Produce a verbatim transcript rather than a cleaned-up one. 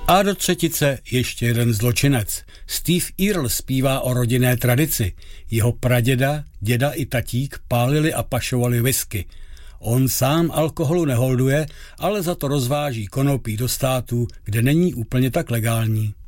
A do třetice ještě jeden zločinec. Steve Earle zpívá o rodinné tradici. Jeho praděda, děda i tatík pálili a pašovali whisky. On sám alkoholu neholduje, ale za to rozváží konopí do států, kde není úplně tak legální.